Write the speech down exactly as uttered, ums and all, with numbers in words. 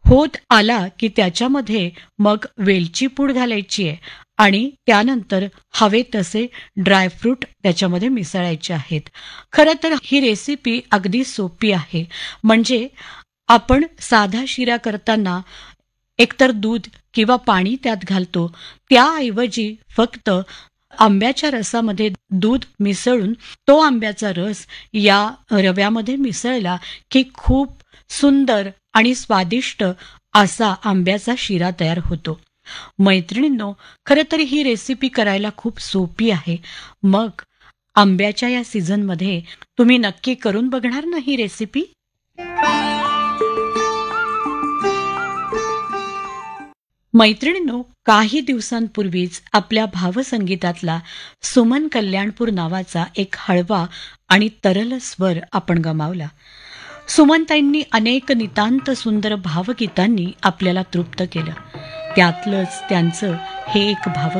होत आला की त्याच्यामध्ये मग वेलची पूड घालायची आहे आणि त्यानंतर हवे तसे ड्रायफ्रूट त्याच्यामध्ये मिसळायचे आहेत. खरं तर ही रेसिपी अगदी सोपी आहे. म्हणजे आपण साधा शिरा करताना एकतर दूध किंवा पाणी त्यात घालतो, त्याऐवजी फक्त आंब्याच्या रसामध्ये दूध मिसळून तो आंब्याचा रस या रव्यामध्ये मिसळला की खूप सुंदर आणि स्वादिष्ट असा आंब्याचा शिरा तयार होतो. मैत्रिणींनो, खरं तर ही रेसिपी करायला खूप सोपी आहे. मग आंब्याच्या या सीझनमध्ये तुम्ही नक्की करून बघणार ना ही रेसिपी? मैत्रिणींनो, काही दिवसांपूर्वीच आपल्या भावसंगीतातला सुमन कल्याणपूर नावाचा एक हळवा आणि तरल स्वर आपण गमावला. सुमनताईंनी अनेक नितांत सुंदर भावगीतांनी आपल्याला तृप्त केलं. त्यातलंच त्यांचं हे एक भाव